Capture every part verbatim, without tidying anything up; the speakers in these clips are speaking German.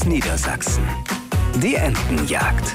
Niedersachsen. Die Entenjagd.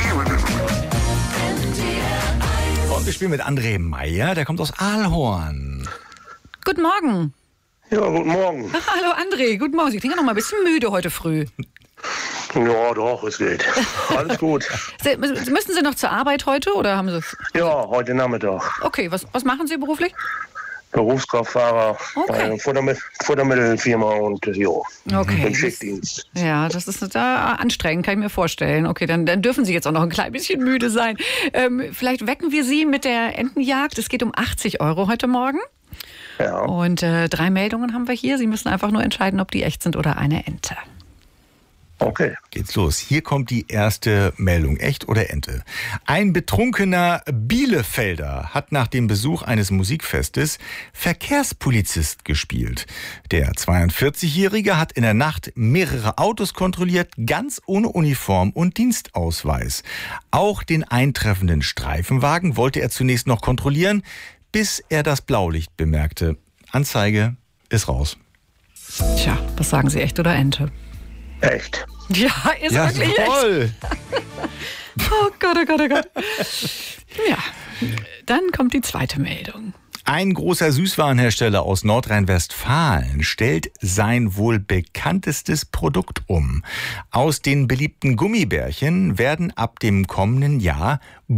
Und wir spielen mit André Meyer, der kommt aus Aalhorn. Guten Morgen. Ja, guten Morgen. Ach, hallo André, guten Morgen. Sie klingen noch mal ein bisschen müde heute früh. Ja, doch, es geht. Alles gut. Sie, müssen Sie noch zur Arbeit heute oder haben Sie... Ja, heute Nachmittag. Okay, was, was machen Sie beruflich? Berufskraftfahrer Okay. bei einer Futtermi- Futtermittelfirma und ja, Okay. im Schichtdienst. Ja, das ist da anstrengend, kann ich mir vorstellen. Okay, dann, dann dürfen Sie jetzt auch noch ein klein bisschen müde sein. Ähm, vielleicht wecken wir Sie mit der Entenjagd. Es geht um achtzig Euro heute Morgen. Ja, Und äh, drei Meldungen haben wir hier. Sie müssen einfach nur entscheiden, ob die echt sind oder eine Ente. okay. Geht's los. Hier kommt die erste Meldung. Echt oder Ente? Ein betrunkener Bielefelder hat nach dem Besuch eines Musikfestes Verkehrspolizist gespielt. Der zweiundvierzigjährige hat in der Nacht mehrere Autos kontrolliert, ganz ohne Uniform und Dienstausweis. Auch den eintreffenden Streifenwagen wollte er zunächst noch kontrollieren, bis er das Blaulicht bemerkte. Anzeige ist raus. Tja, was sagen Sie, echt oder Ente? Echt. Ja, ist wirklich echt. Jawohl. Oh Gott, oh Gott, oh Gott. Ja, dann kommt die zweite Meldung. Ein großer Süßwarenhersteller aus Nordrhein-Westfalen stellt sein wohl bekanntestes Produkt um. Aus den beliebten Gummibärchen werden ab dem kommenden Jahr